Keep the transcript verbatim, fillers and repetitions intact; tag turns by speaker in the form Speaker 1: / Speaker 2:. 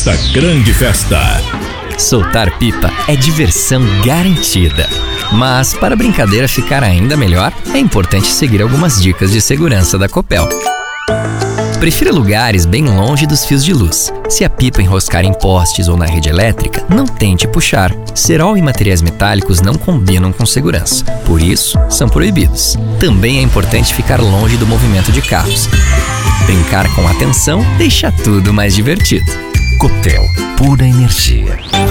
Speaker 1: nesta grande festa.
Speaker 2: Soltar pipa é diversão garantida. Mas para a brincadeira ficar ainda melhor, é importante seguir algumas dicas de segurança da Copel. Prefira lugares bem longe dos fios de luz. Se a pipa enroscar em postes ou na rede elétrica, não tente puxar. Cerol e materiais metálicos não combinam com segurança, por isso, são proibidos. Também é importante ficar longe do movimento de carros. Brincar com atenção deixa tudo mais divertido.
Speaker 1: Copel, pura energia.